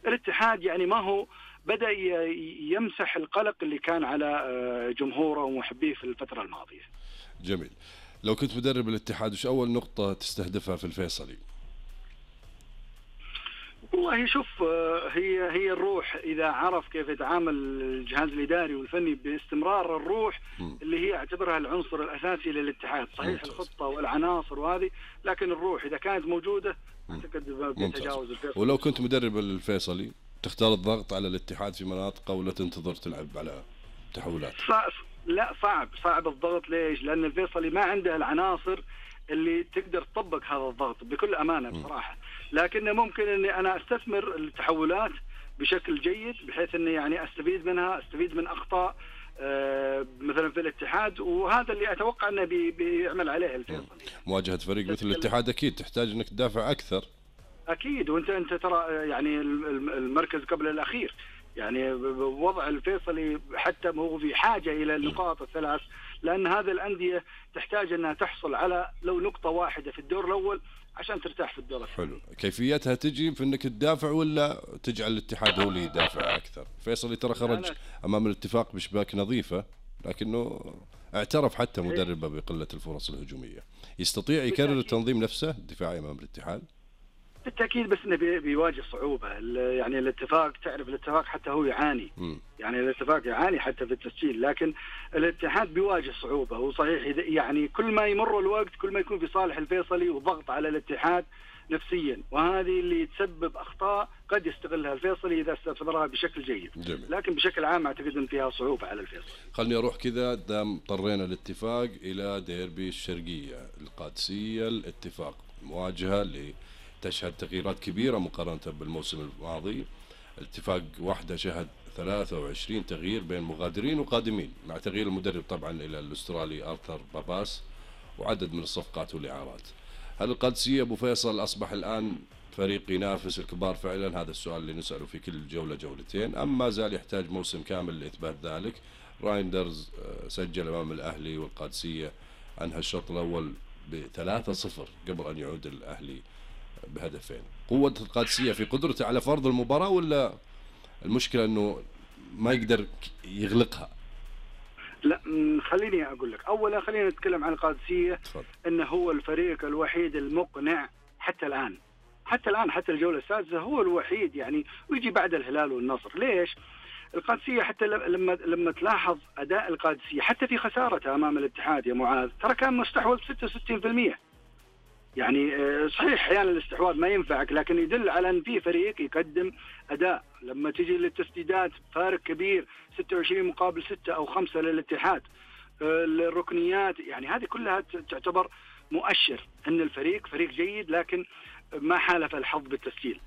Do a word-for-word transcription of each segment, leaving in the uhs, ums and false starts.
الاتحاد يعني ما هو بدأ يمسح القلق اللي كان على جمهوره ومحبيه في الفترة الماضية. جميل. لو كنت مدرب الاتحاد وش أول نقطة تستهدفها في الفيصلي؟ والله شوف، هي هي الروح. إذا عرف كيف يتعامل الجهاز الإداري والفني باستمرار الروح م. اللي هي اعتبرها العنصر الأساسي للاتحاد. صحيح ممتاز. الخطة والعناصر وهذه، لكن الروح إذا كانت موجودة أعتقد بيتجاوز الفيصلي. ولو كنت مدرب الفيصلي تختار الضغط على الاتحاد في مناطقه ولا تنتظر تلعب على تحولات؟ لا صعب صعب الضغط. ليش؟ لأن الفيصلي ما عنده العناصر اللي تقدر تطبق هذا الضغط بكل أمانة بصراحة. لكن ممكن أني أنا أستثمر التحولات بشكل جيد بحيث أني يعني أستفيد منها، أستفيد من أخطاء آه مثلا في الاتحاد، وهذا اللي أتوقع أنه بي بيعمل عليه الفيصلي. مواجهة فريق مثل الاتحاد أكيد تحتاج أنك تدافع أكثر. أكيد، وأنت أنت ترى يعني المركز قبل الأخير، يعني وضع الفيصلي حتى هو في حاجة إلى النقاط الثلاث، لأن هذه الأندية تحتاج أنها تحصل على لو نقطة واحدة في الدور الأول عشان ترتاح في الدور الثاني. حلو. كيفيتها تجي في أنك تدافع ولا تجعل الاتحاد هو اللي يدافع أكثر؟ فيصلي ترى خرج أمام الاتفاق بشباك نظيفة، لكنه اعترف حتى مدربه بقلة الفرص الهجومية. يستطيع يكرر التنظيم نفسه الدفاعي أمام الاتحاد؟ بالتأكيد، بس إنه بيواجه صعوبة. يعني الاتفاق، تعرف الاتفاق حتى هو يعاني، م. يعني الاتفاق يعاني حتى في التسجيل، لكن الاتحاد بيواجه صعوبة. وصحيح يعني كل ما يمر الوقت كل ما يكون في صالح الفيصلي وضغط على الاتحاد نفسيا، وهذه اللي تسبب أخطاء قد يستغلها الفيصلي إذا استثمرها بشكل جيد. جميل. لكن بشكل عام أعتقد أن فيها صعوبة على الفيصلي. خلني أروح كذا دام طرينا الاتفاق إلى ديربي الشرقية القادسية. الاتفاق مواجهة اللي تشهد تغييرات كبيرة مقارنة بالموسم الماضي. الاتفاق واحدة شهد ثلاثة وعشرين تغيير بين مغادرين وقادمين، مع تغيير المدرب طبعا إلى الأسترالي آرثر باباس وعدد من الصفقات والإعارات. هل القادسية أبو فيصل أصبح الآن فريق ينافس الكبار فعلا؟ هذا السؤال اللي نسأله في كل جولة جولتين، أم ما زال يحتاج موسم كامل لإثبات ذلك؟ رايندرز سجل أمام الأهلي والقادسية أنهى الشوط الأول بثلاثة صفر قبل أن يعود الأهلي بهدفين. قوة القادسية في قدرته على فرض المباراة ولا المشكلة أنه ما يقدر يغلقها؟ لا، خليني أقول لك. أولا خلينا نتكلم عن القادسية. أنه هو الفريق الوحيد المقنع حتى الآن حتى الآن حتى الجولة السادسة هو الوحيد، يعني ويجي بعد الهلال والنصر. ليش؟ القادسية حتى لما لما تلاحظ أداء القادسية حتى في خسارته أمام الاتحاد يا معاذ، ترى كان مستحوذ ستة وستين بالمئة. يعني صحيح أحيانا الاستحواذ ما ينفعك، لكن يدل على أن في فريق يقدم أداء. لما تجي للتسديدات فارق كبير، ستة وعشرين مقابل ستة أو خمسة للاتحاد. الركنيات يعني هذه كلها تعتبر مؤشر أن الفريق فريق جيد، لكن ما حالف الحظ بالتسجيل.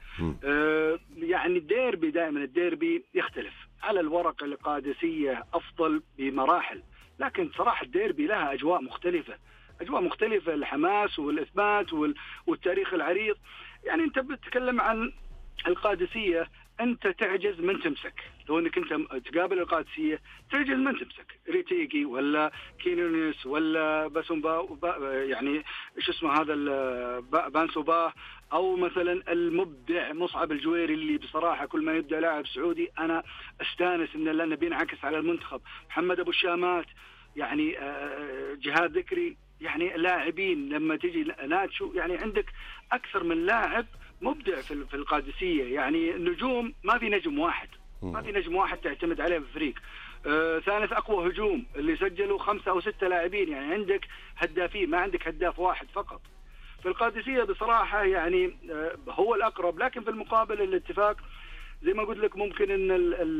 يعني الديربي دائما الديربي يختلف. على الورق القادسية أفضل بمراحل، لكن صراحة الديربي لها أجواء مختلفة أجواء مختلفة الحماس والإثبات والتاريخ العريض. يعني أنت بتتكلم عن القادسية، أنت تعجز من تمسك. لو أنك أنت تقابل القادسية تعجز من تمسك ريتيجي ولا كينونيس ولا باسومبا، يعني إيش اسمه هذا بانسوباه، أو مثلا المبدع مصعب الجويري اللي بصراحة كل ما يبدأ لاعب سعودي أنا استانس إنه لأنه بينعكس على المنتخب. محمد أبو الشامات، يعني جهاد ذكري، يعني لاعبين لما تجي ناتشو، يعني عندك أكثر من لاعب مبدع في في القادسية. يعني نجوم، ما في نجم واحد ما في نجم واحد تعتمد عليه في الفريق. آه ثالث أقوى هجوم اللي سجلوا خمسة أو ستة لاعبين، يعني عندك هدافين ما عندك هداف واحد فقط. في القادسية بصراحة يعني آه هو الأقرب، لكن في المقابل الاتفاق زي ما قلت لك ممكن أن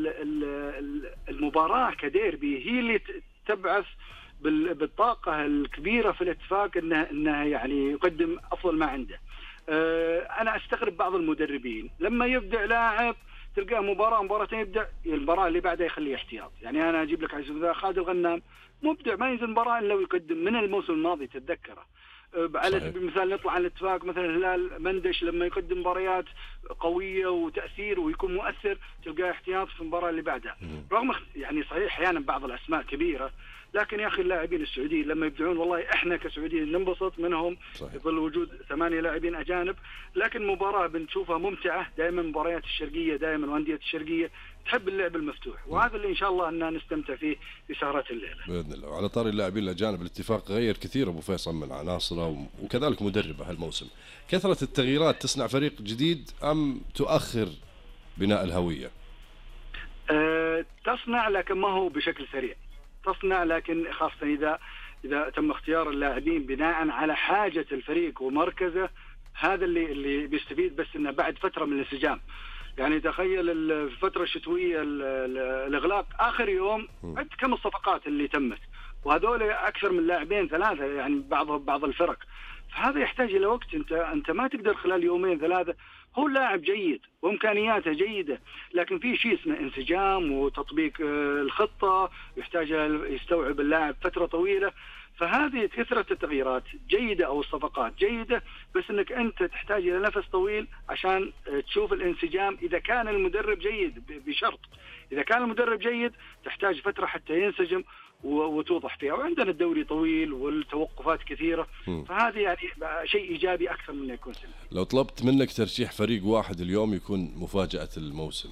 المباراة كديربي هي اللي تبعث بالطاقة الكبيرة في الاتفاق انه انه يعني يقدم افضل ما عنده. انا استغرب بعض المدربين لما يبدع لاعب تلقاه مباراة مباراتين يبدع، المباراة اللي بعدها يخليه احتياط. يعني انا اجيب لك على سبيل المثال خالد الغنام مبدع، ما ينزل مباراة الا ويقدم من الموسم الماضي تتذكره. على سبيل المثال نطلع عن الاتفاق مثلا الهلال مندش لما يقدم مباريات قوية وتأثير ويكون مؤثر تلقاه احتياط في المباراة اللي بعدها. رغم يعني صحيح احيانا بعض الاسماء كبيرة لكن يا اخي اللاعبين السعوديين لما يبدعون والله احنا كسعوديين ننبسط منهم. صحيح. يظل وجود ثمانية لاعبين اجانب، لكن مباراه بنشوفها ممتعه دائما. مباريات الشرقيه دائما وانديه الشرقيه تحب اللعب المفتوح، وهذا اللي ان شاء الله اننا نستمتع فيه في سهرات الليله باذن الله. وعلى طاري اللاعبين الاجانب، الاتفاق غير كثير ابو فيصل من عناصره وكذلك مدربه هالموسم. كثره التغييرات تصنع فريق جديد ام تؤخر بناء الهويه؟ أه تصنع، لكن ما هو بشكل سريع. تصنع لكن خاصه اذا اذا تم اختيار اللاعبين بناء على حاجه الفريق ومركزه، هذا اللي اللي بيستفيد. بس انه بعد فتره من الانسجام، يعني تخيل الفتره الشتويه الاغلاق اخر يوم عد كم الصفقات اللي تمت، وهذول اكثر من لاعبين ثلاثه يعني بعض بعض الفرق، فهذا يحتاج الى وقت. انت انت ما تقدر خلال يومين ثلاثه. هو لاعب جيد وامكانياته جيده، لكن في شيء اسمه انسجام وتطبيق الخطه، يحتاج يستوعب اللاعب فتره طويله. فهذه كثرة التغييرات جيدة أو الصفقات جيدة، بس أنك أنت تحتاج إلى نفس طويل عشان تشوف الانسجام. إذا كان المدرب جيد بشرط، إذا كان المدرب جيد تحتاج فترة حتى ينسجم وتوضح فيها. وعندنا الدوري طويل والتوقفات كثيرة، فهذه يعني شيء إيجابي أكثر من يكون سلبي. لو طلبت منك ترشيح فريق واحد اليوم يكون مفاجأة الموسم،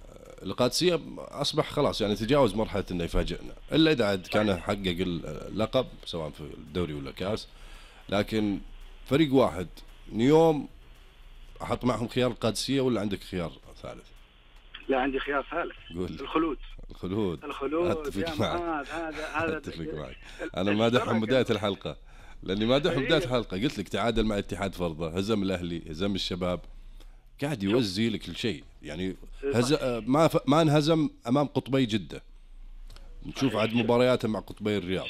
القادسية أصبح خلاص يعني تجاوز مرحلة إنه يفاجئنا، إلا إذا عاد كان حقق اللقب سواء في الدوري ولا كاس. لكن فريق واحد اليوم أحط معهم خيار القادسية ولا عندك خيار ثالث؟ لا عندي خيار ثالث. قول. الخلود. الخلود. الخلود. أتفق معك. هذا هذا أتفق معك. أنا مادح من بداية الحلقة، لأني مادح من بداية الحلقة قلت لك تعادل مع اتحاد فرضة، هزم الأهلي، هزم الشباب، قاعد يوزي لك الشيء يعني. هز... ما ف... ما انهزم امام قطبي جده. نشوف عاد مبارياته مع قطبي الرياض.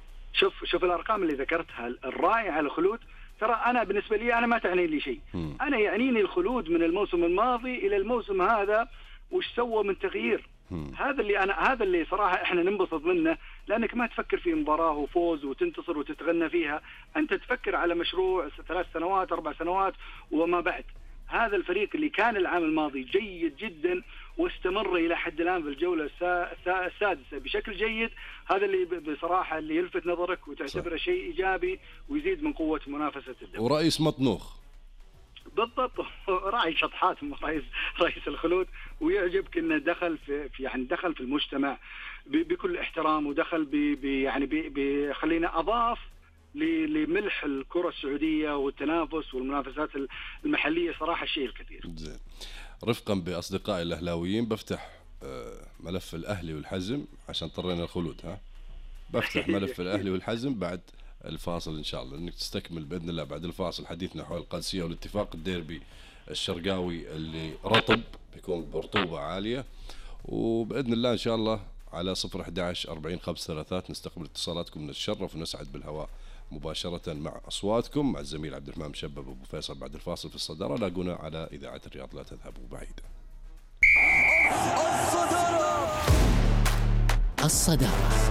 شوف شوف الارقام اللي ذكرتها الرائعه الخلود. ترى انا بالنسبه لي انا ما تعني لي شيء. م. انا يعنيني الخلود من الموسم الماضي الى الموسم هذا وش سوى من تغيير. م. هذا اللي انا هذا اللي صراحه احنا ننبسط منه، لانك ما تفكر في مباراه وفوز وتنتصر وتتغنى فيها، انت تفكر على مشروع ثلاث سنوات اربع سنوات وما بعد. هذا الفريق اللي كان العام الماضي جيد جدا واستمر إلى حد الآن في الجولة السادسة بشكل جيد، هذا اللي بصراحة اللي يلفت نظرك وتعتبره شيء إيجابي ويزيد من قوة منافسة الدوري. ورئيس مطنوخ بالضبط، راعي شطحات رئيس رئيس الخلود، ويعجبك انه دخل في يعني دخل في المجتمع بكل احترام، ودخل ب يعني بخلينا اضاف لملح الكرة السعودية والتنافس والمنافسات المحلية صراحة الشيء الكثير. زين. رفقا بأصدقائي الأهلاويين بفتح ملف الأهلي والحزم عشان اضطرينا الخلود. ها بفتح ملف الأهلي والحزم بعد الفاصل إن شاء الله، إنك تستكمل بإذن الله بعد الفاصل حديثنا حول القادسية والاتفاق الديربي الشرقاوي اللي رطب بيكون برطوبة عالية. وبإذن الله إن شاء الله على صفر أحد عشر أربعين خمسة ثلاثات نستقبل اتصالاتكم، نتشرف ونسعد بالهواء مباشرة مع أصواتكم مع الزميل عبد الرحمن مشبب أبو فيصل بعد الفاصل في الصدارة. لاقونا على إذاعة الرياض، لا تذهبوا بعيدا. الصدارة. الصدارة.